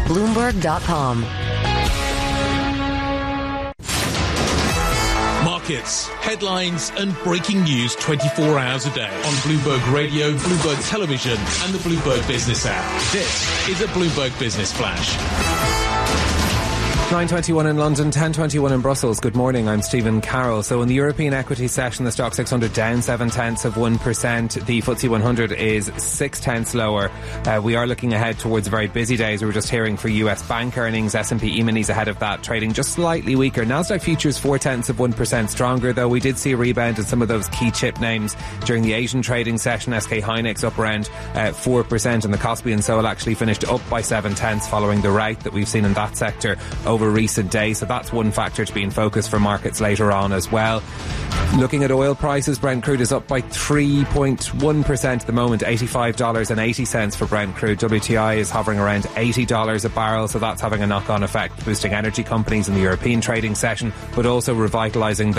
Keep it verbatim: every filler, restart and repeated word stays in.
Bloomberg dot com. Markets, headlines and breaking news twenty-four hours a day on Bloomberg Radio, Bloomberg Television and the Bloomberg Business app. This is a Bloomberg Business Flash. nine twenty-one in London, ten twenty-one in Brussels. Good morning, I'm Stephen Carroll. So in the European equity session, the Stock six hundred down seven tenths of one percent. The F T S E one hundred is six tenths lower. Uh, we are looking ahead towards very busy days. We were just hearing for U S bank earnings. S and P E-minis ahead of that, trading just slightly weaker. Nasdaq futures four tenths of one percent stronger, though we did see a rebound in some of those key chip names during the Asian trading session. S K Hynix up around uh, four percent, and the Kospi and Seoul actually finished up by seven tenths following the rout that we've seen in that sector over recent days. So that's one factor to be in focus for markets later on as well. Looking at oil prices, Brent crude is up by three point one percent at the moment, eighty-five dollars and eighty cents for Brent crude. W T I is hovering around eighty dollars a barrel, so that's having a knock-on effect, boosting energy companies in the European trading session, but also revitalising